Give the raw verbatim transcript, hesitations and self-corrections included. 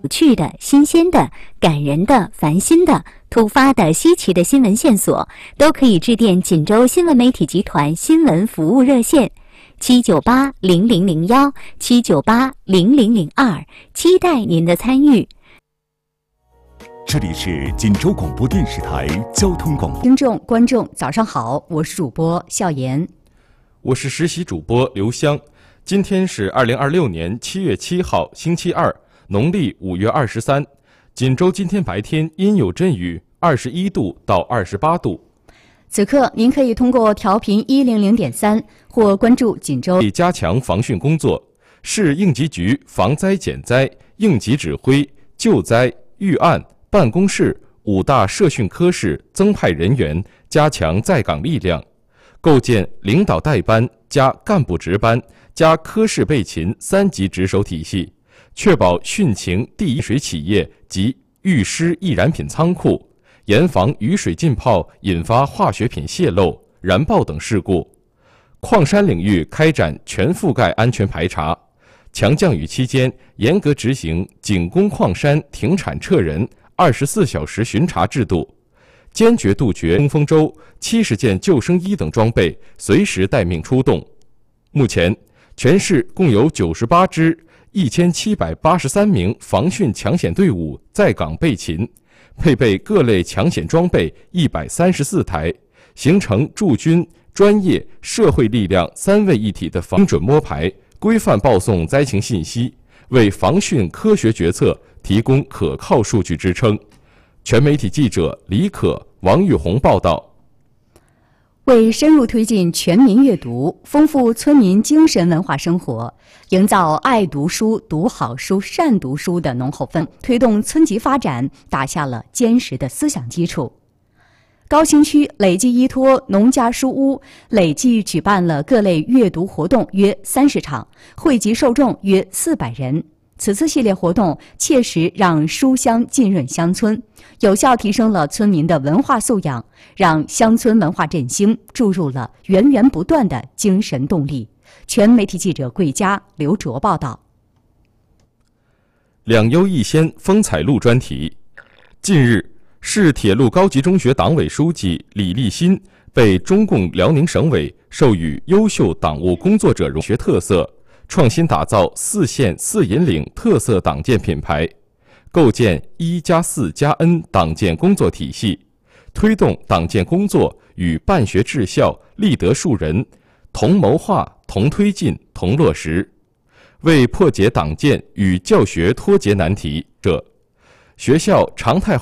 趣的、新鲜的、感人的、烦心的、突发的、稀奇的新闻线索，都可以致电锦州新闻媒体集团新闻服务热线七九八零零零幺七九八零零零二，期待您的参与。 这里是锦州广播电视台交通广播。 听众、观众，早上好，我是主播笑言， 我是实习主播刘香。今天是二零二六年七月七号，星期二，农历五月二十三。锦州今天白天阴有阵雨，二十一度到二十八度。 此刻您可以通过调频一零零点三或关注锦州。 加强防汛工作，市应急局防灾减灾、应急指挥、救灾、预案办公室五大社训科室增派人员，加强在岗力量，构建领导带班加干部值班加科室备勤三级值守体系，确保汛情第一水企业及遇湿易燃品仓库，严防雨水浸泡引发化学品泄漏、燃爆等事故。矿山领域开展全覆盖安全排查，强降雨期间严格执行景工矿山停产撤人二十四小时巡查制度，坚决杜绝冲锋舟、七十件救生衣等装备随时待命出动。目前，全市共有九十八支、一千七百八十三名防汛抢险队伍在岗备勤，配备各类抢险装备一百三十四台，形成驻军、专业、社会力量三位一体的防准摸排，规范报送灾情信息，为防汛科学决策提供可靠数据支撑。全媒体记者李可、王玉红报道。 为深入推进全民阅读，丰富村民精神文化生活，营造爱读书、读好书、善读书的浓厚氛围，推动村级发展打下了坚实的思想基础。高新区累计依托农家书屋，累计举办了各类阅读活动约三十场，惠及受众约四百人。此次系列活动切实让书香浸润乡村，有效提升了村民的文化素养，让乡村文化振兴注入了源源不断的精神动力。全媒体记者桂佳、刘卓报道。 两优一先风采录专题。近日，市铁路高级中学党委书记李立新被中共辽宁省委授予优秀党务工作者荣学特色，创新打造四县四引领特色党建品牌，构建一加四加 N 党建工作体系，推动党建工作与办学治校、立德树人同谋划、同推进、同落实，为破解党建与教学脱节难题，这学校常态化